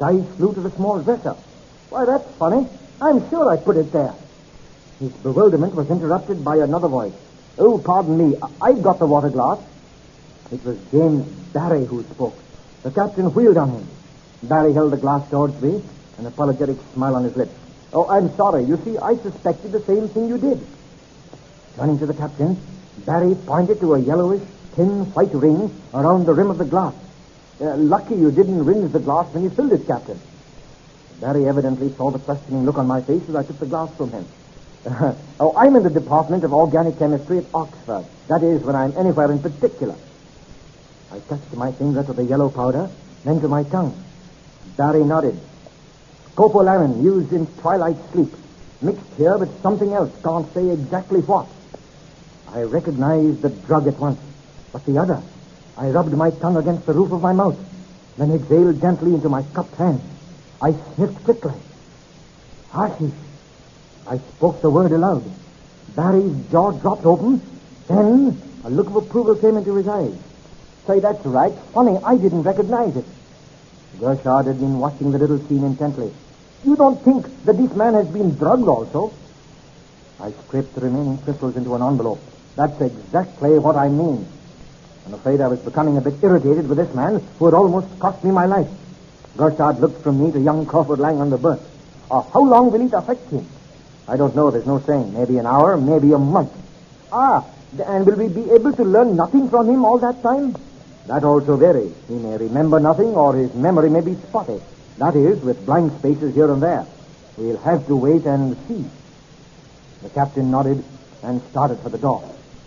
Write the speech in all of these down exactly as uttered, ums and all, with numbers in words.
Eyes flew to the small dresser. Why, that's funny. I'm sure I put it there. His bewilderment was interrupted by another voice. Oh, pardon me. I- I've got the water glass. It was James Barry who spoke. The captain wheeled on him. Barry held the glass towards me, an apologetic smile on his lips. Oh, I'm sorry. You see, I suspected the same thing you did. Turning to the captain, Barry pointed to a yellowish, thin white ring around the rim of the glass. Uh, lucky you didn't rinse the glass when you filled it, Captain. Barry evidently saw the questioning look on my face as I took the glass from him. Uh, oh, I'm in the Department of Organic Chemistry at Oxford. That is, when I'm anywhere in particular. I touched my finger to the yellow powder, then to my tongue. Barry nodded. Scopolamine used in twilight sleep. Mixed here with something else. Can't say exactly what. I recognized the drug at once. But the other... I rubbed my tongue against the roof of my mouth, then exhaled gently into my cupped hand. I sniffed quickly. Hashish. I spoke the word aloud. Barry's jaw dropped open. Then a look of approval came into his eyes. Say, that's right. Funny, I didn't recognize it. Gershard had been watching the little scene intently. You don't think that this man has been drugged also? I scraped the remaining crystals into an envelope. That's exactly what I mean. I'm afraid I was becoming a bit irritated with this man who had almost cost me my life. Gershard looked from me to young Crawford lying on the berth. Uh, how long will it affect him? I don't know. There's no saying. Maybe an hour, maybe a month. Ah, and will we be able to learn nothing from him all that time? That also varies. He may remember nothing or his memory may be spotty. That is, with blank spaces here and there. We'll have to wait and see. The captain nodded and started for the door.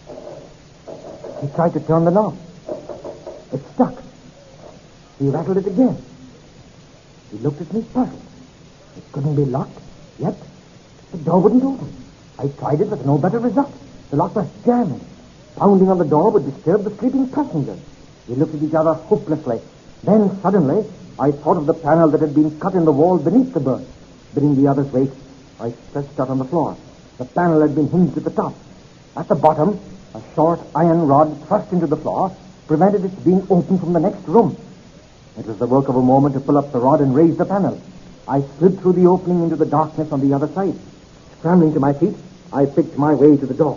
He tried to turn the knob. It stuck. He rattled it again. He looked at me puzzled. It couldn't be locked, yet the door wouldn't open. I tried it with no better result. The lock was jammed. Pounding on the door would disturb the sleeping passengers. We looked at each other hopelessly. Then, suddenly, I thought of the panel that had been cut in the wall beneath the berth. Bidding the others wait, I stretched out on the floor. The panel had been hinged at the top. At the bottom, a short iron rod thrust into the floor prevented its being opened from the next room. It was the work of a moment to pull up the rod and raise the panel. I slid through the opening into the darkness on the other side. Scrambling to my feet, I picked my way to the door.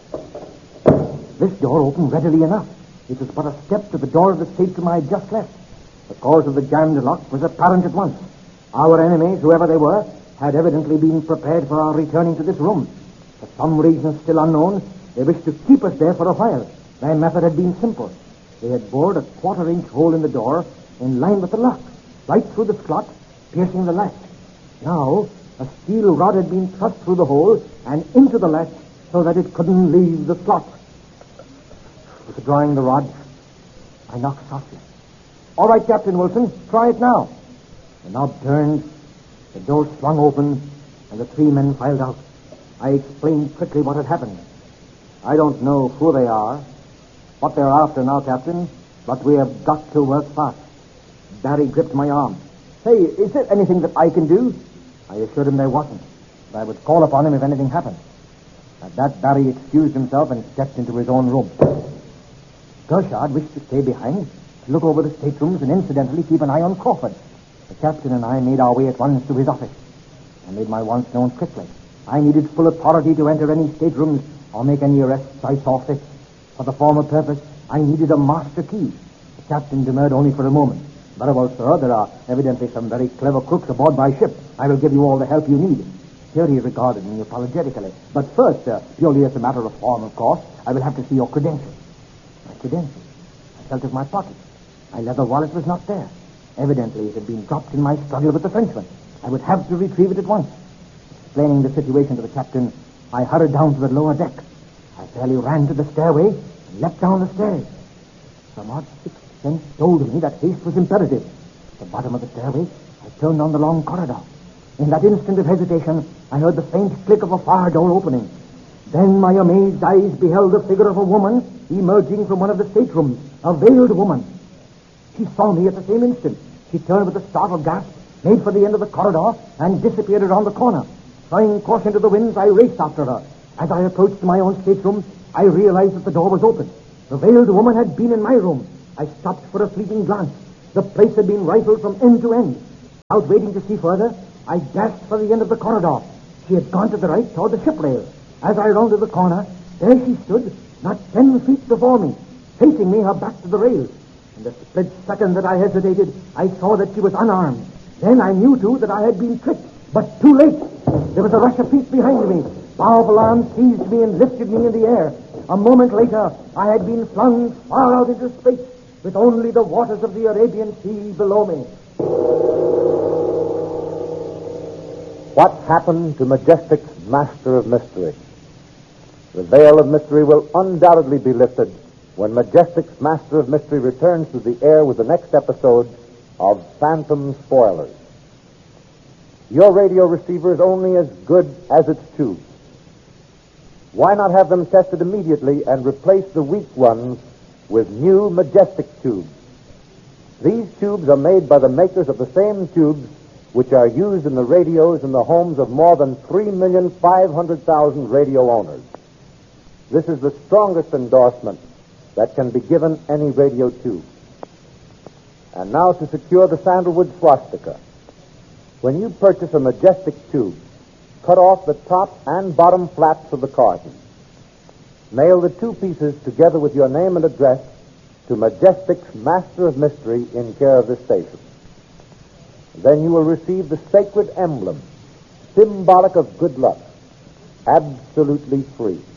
This door opened readily enough. It was but a step to the door of the stateroom I had just left. The cause of the jammed lock was apparent at once. Our enemies, whoever they were, had evidently been prepared for our returning to this room. For some reason still unknown, they wished to keep us there for a while. Their method had been simple. They had bored a quarter-inch hole in the door in line with the lock, right through the slot, piercing the latch. Now, a steel rod had been thrust through the hole and into the latch so that it couldn't leave the slot. Withdrawing the rod, I knocked softly. All right, Captain Wilson, try it now. The knob turned, the door swung open, and the three men filed out. I explained quickly what had happened. I don't know who they are, what they're after now, Captain, but we have got to work fast. Barry gripped my arm. Say, is there anything that I can do? I assured him there wasn't, but I would call upon him if anything happened. At that, Barry excused himself and stepped into his own room. Gershard wished to stay behind, to look over the staterooms and incidentally keep an eye on Crawford. The captain and I made our way at once to his office. I made my wants known quickly. I needed full authority to enter any staterooms or make any arrests I saw fit. For the former purpose, I needed a master key. The captain demurred only for a moment. Very well, sir, there are evidently some very clever crooks aboard my ship. I will give you all the help you need. Here he regarded me apologetically. But first, uh, purely as a matter of form, of course, I will have to see your credentials. My credentials? I felt of my pocket. My leather wallet was not there. Evidently, it had been dropped in my struggle with the Frenchman. I would have to retrieve it at once. Explaining the situation to the captain, I hurried down to the lower deck. I fairly ran to the stairway and leapt down the stairs. Some odd sixth sense told me that haste was imperative. At the bottom of the stairway, I turned on the long corridor. In that instant of hesitation, I heard the faint click of a fire door opening. Then my amazed eyes beheld the figure of a woman emerging from one of the staterooms, a veiled woman. She saw me at the same instant. She turned with a startled gasp, made for the end of the corridor, and disappeared around the corner. Throwing caution to the winds, I raced after her. As I approached my own stateroom, I realized that the door was open. The veiled woman had been in my room. I stopped for a fleeting glance. The place had been rifled from end to end. Without waiting to see further, I dashed for the end of the corridor. She had gone to the right toward the ship rail. As I rounded the corner, there she stood, not ten feet before me, facing me, her back to the rail. In the split second that I hesitated, I saw that she was unarmed. Then I knew, too, that I had been tricked, but too late. There was a rush of feet behind me. Powerful arms seized me and lifted me in the air. A moment later, I had been flung far out into space, with only the waters of the Arabian Sea below me. What happened to Majestic's Master of Mystery? The veil of mystery will undoubtedly be lifted when Majestic's Master of Mystery returns to the air with the next episode of Phantom Spoilers. Your radio receiver is only as good as its tubes. Why not have them tested immediately and replace the weak ones with new Majestic tubes? These tubes are made by the makers of the same tubes which are used in the radios in the homes of more than three million five hundred thousand radio owners. This is the strongest endorsement that can be given any radio tube. And now to secure the sandalwood swastika. When you purchase a Majestic tube, cut off the top and bottom flaps of the carton. Mail the two pieces together with your name and address to Majestic's Master of Mystery in care of this station. Then you will receive the sacred emblem, symbolic of good luck, absolutely free.